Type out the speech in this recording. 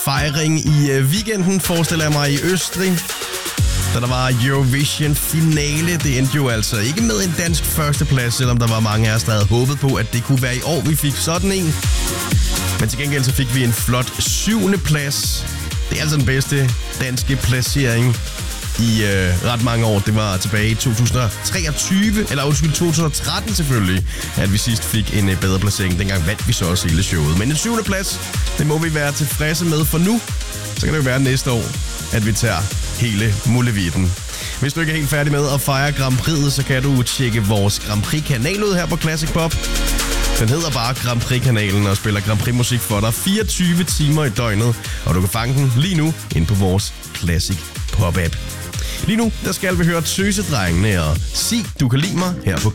fejring i weekenden, forestiller jeg mig, i Østrig. Da der var Eurovision-finale, det endte jo altså ikke med en dansk førsteplads, selvom der var mange af os, der havde håbet på, at det kunne være i år, vi fik sådan en. Men til gengæld så fik vi en flot 7. plads. Det er altså den bedste danske placering i ret mange år. Det var tilbage i 2013 selvfølgelig, at vi sidst fik en bedre placering. Dengang vandt vi så også hele showet. Men en 7. plads, det må vi være tilfredse med for nu. Så kan det jo være næste år, at vi tager hele muligheden. Hvis du ikke er helt færdig med at fejre Grand Prix'et, så kan du tjekke vores Grand Prix-kanal ud her på Classic Pop. Den hedder bare Grand Prix-kanalen og spiller Grand Prix-musik for dig 24 timer i døgnet. Og du kan fange den lige nu ind på vores Classic Pop-app. Lige nu, der skal vi høre Tøsedrengene og Sig, du kan lide mig her på